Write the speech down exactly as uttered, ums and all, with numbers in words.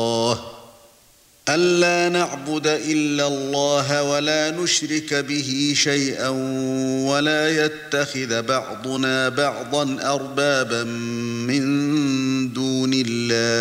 أَلَّا نَعْبُدَ إِلَّا اللَّهَ وَلَا نُشْرِكَ بِهِ شَيْئًا وَلَا يَتَّخِذَ بَعْضُنَا بَعْضًا أَرْبَابًا مِنْ دُونِ اللَّهِ